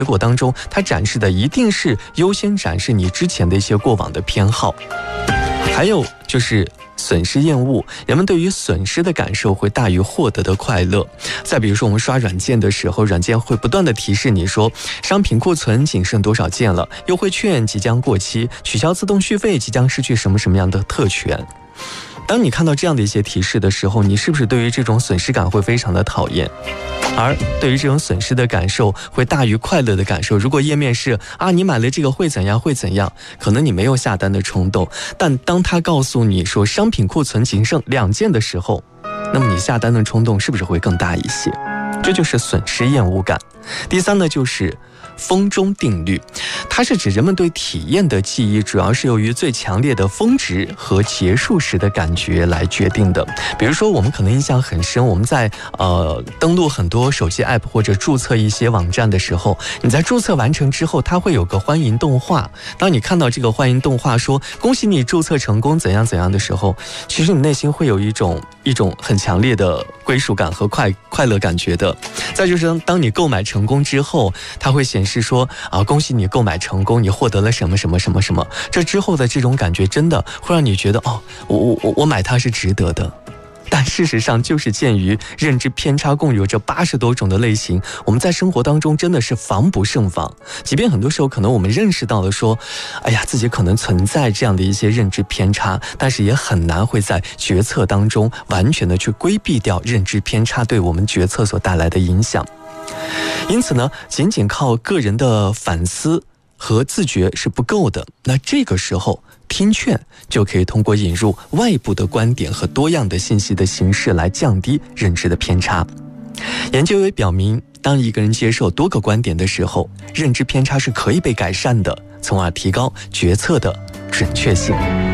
果当中，它展示的一定是优先展示你之前的一些过往的偏好。还有就是损失厌恶，人们对于损失的感受会大于获得的快乐。再比如说我们刷软件的时候，软件会不断的提示你说商品库存仅剩多少件了，优惠券即将过期，取消自动续费即将失去什么什么样的特权。当你看到这样的一些提示的时候，你是不是对于这种损失感会非常的讨厌？而对于这种损失的感受会大于快乐的感受。如果页面是你买了这个会怎样会怎样，可能你没有下单的冲动，但当他告诉你说商品库存仅剩2件的时候，那么你下单的冲动是不是会更大一些？这就是损失厌恶感。第三呢，就是峰终定律，它是指人们对体验的记忆主要是由于最强烈的峰值和结束时的感觉来决定的。比如说我们可能印象很深，我们在登录很多手机 app 或者注册一些网站的时候，你在注册完成之后，它会有个欢迎动画。当你看到这个欢迎动画说恭喜你注册成功怎样怎样的时候，其实你内心会有一种很强烈的归属感和快乐感觉的。再就是当你购买成功之后，它会显示说恭喜你购买成功，你获得了什么什么什么什么。这之后的这种感觉真的会让你觉得我买它是值得的。但事实上就是鉴于认知偏差共有着80多种的类型，我们在生活当中真的是防不胜防。即便很多时候可能我们认识到了说自己可能存在这样的一些认知偏差，但是也很难会在决策当中完全的去规避掉认知偏差对我们决策所带来的影响。因此呢，仅仅靠个人的反思和自觉是不够的。那这个时候听劝就可以通过引入外部的观点和多样的信息的形式来降低认知的偏差。研究也表明，当一个人接受多个观点的时候，认知偏差是可以被改善的，从而提高决策的准确性。